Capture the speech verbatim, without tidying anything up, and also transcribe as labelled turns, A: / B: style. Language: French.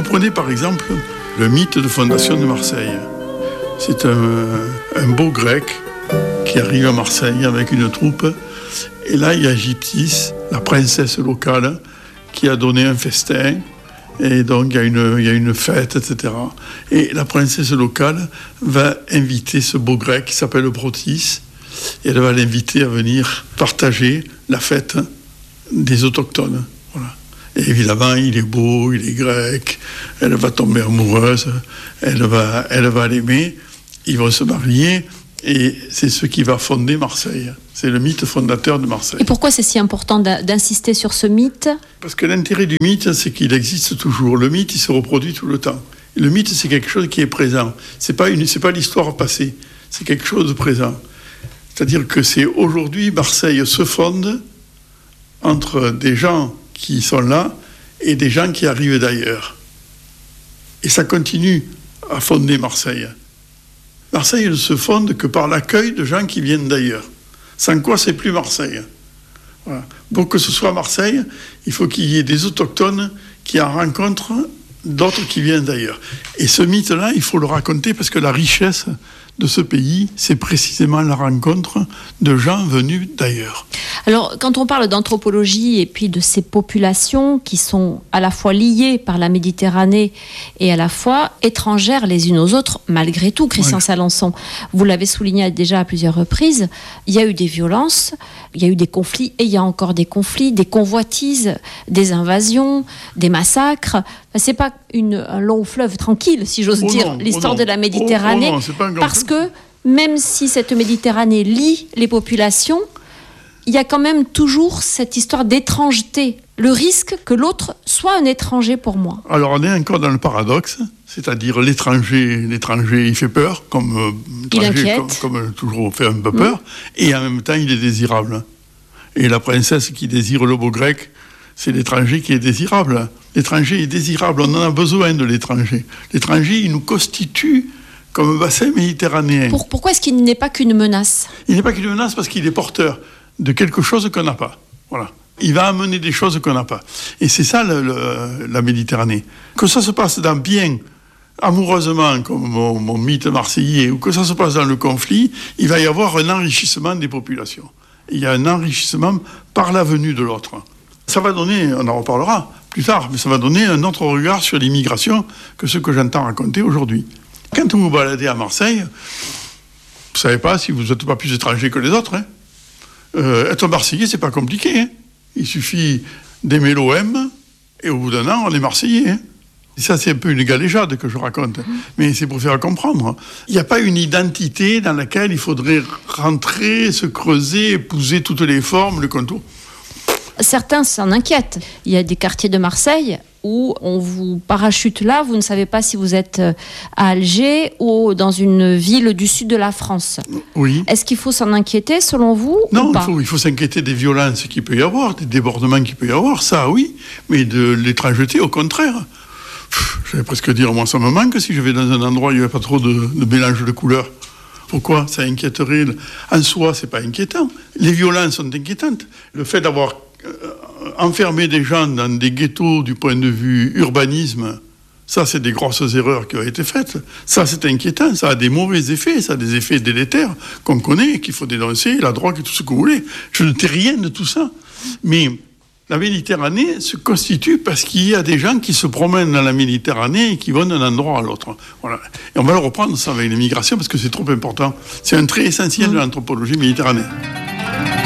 A: prenez par exemple le mythe de fondation de Marseille. C'est un, un beau grec qui arrive à Marseille avec une troupe. Et là, il y a Gyptis, la princesse locale, qui a donné un festin. Et donc, il y a une, il y a une fête, et cetera. Et la princesse locale va inviter ce beau grec qui s'appelle Protis. Et elle va l'inviter à venir partager la fête des autochtones. Voilà. Et évidemment, il est beau, il est grec. Elle va tomber amoureuse. Elle va, elle va l'aimer. Ils vont se marier. Et c'est ce qui va fonder Marseille. C'est le mythe fondateur de Marseille.
B: Et pourquoi c'est si important d'insister sur ce mythe ?
A: Parce que l'intérêt du mythe, c'est qu'il existe toujours. Le mythe, il se reproduit tout le temps. Et le mythe, c'est quelque chose qui est présent. C'est pas une, c'est pas l'histoire passée. C'est quelque chose de présent. C'est-à-dire que c'est aujourd'hui, Marseille se fonde entre des gens qui sont là et des gens qui arrivent d'ailleurs. Et ça continue à fonder Marseille. Marseille ne se fonde que par l'accueil de gens qui viennent d'ailleurs. Sans quoi, c'est plus Marseille. Voilà. Pour que ce soit Marseille, il faut qu'il y ait des autochtones qui en rencontrent d'autres qui viennent d'ailleurs. Et ce mythe-là, il faut le raconter parce que la richesse de ce pays, c'est précisément la rencontre de gens venus d'ailleurs.
B: Alors, quand on parle d'anthropologie et puis de ces populations qui sont à la fois liées par la Méditerranée et à la fois étrangères les unes aux autres, malgré tout, Christian ouais. Salençon, vous l'avez souligné déjà à plusieurs reprises, il y a eu des violences, il y a eu des conflits et il y a encore des conflits, des convoitises, des invasions, des massacres. Enfin, c'est pas une, un long fleuve tranquille, si j'ose
A: oh
B: dire,
A: non,
B: l'histoire
A: oh
B: de la Méditerranée,
A: oh, oh non, c'est pas un grand
B: parce
A: fleuve.
B: que même si cette Méditerranée lie les populations, il y a quand même toujours cette histoire d'étrangeté, le risque que l'autre soit un étranger pour moi.
A: Alors on est encore dans le paradoxe, c'est-à-dire l'étranger, l'étranger il fait peur, comme, euh,
B: il inquiète.
A: Comme, comme toujours fait un peu peur, mmh. et en même temps il est désirable. Et la princesse qui désire le beau grec, c'est l'étranger qui est désirable. L'étranger est désirable, on en a besoin de l'étranger. L'étranger, il nous constitue comme bassin méditerranéen.
B: Pour, pourquoi est-ce qu'il n'est pas qu'une menace ?
A: Il n'est pas qu'une menace parce qu'il est porteur de quelque chose qu'on n'a pas. Voilà. Il va amener des choses qu'on n'a pas. Et c'est ça le, le, la Méditerranée. Que ça se passe dans bien, amoureusement, comme mon, mon mythe marseillais, ou que ça se passe dans le conflit, il va y avoir un enrichissement des populations. Il y a un enrichissement par la venue de l'autre. Ça va donner, on en reparlera plus tard, mais ça va donner un autre regard sur l'immigration que ce que j'entends raconter aujourd'hui. Quand vous vous baladez à Marseille, vous ne savez pas si vous n'êtes pas plus étranger que les autres. Hein. Euh, être Marseillais, c'est pas compliqué. Hein. Il suffit d'aimer l'O M et au bout d'un an, on est Marseillais. Hein. Et ça, c'est un peu une galéjade que je raconte, mmh. mais c'est pour faire comprendre. Il n'y a pas une identité dans laquelle il faudrait rentrer, se creuser, épouser toutes les formes, le contour.
B: Certains s'en inquiètent. Il y a des quartiers de Marseille où on vous parachute là, vous ne savez pas si vous êtes à Alger ou dans une ville du sud de la France.
A: Oui.
B: Est-ce qu'il faut s'en inquiéter selon vous
A: Non,
B: ou pas ?
A: il faut, il faut s'inquiéter des violences qu'il peut y avoir, des débordements qu'il peut y avoir, ça oui, mais de l'étrangeté au contraire. Pff, j'allais presque dire, moi ça me manque si je vais dans un endroit où il n'y avait pas trop de, de mélange de couleurs. Pourquoi ? Ça inquiéterait. En soi, c'est pas inquiétant. Les violences sont inquiétantes. Le fait d'avoir enfermer des gens dans des ghettos du point de vue urbanisme, ça c'est des grosses erreurs qui ont été faites. Ça c'est inquiétant, ça a des mauvais effets, ça a des effets délétères qu'on connaît, qu'il faut dénoncer, la drogue et tout ce que vous voulez. Je ne tais rien de tout ça. Mais la Méditerranée se constitue parce qu'il y a des gens qui se promènent dans la Méditerranée et qui vont d'un endroit à l'autre. Voilà. Et on va le reprendre ça avec l'immigration parce que c'est trop important. C'est un trait essentiel de l'anthropologie méditerranéenne.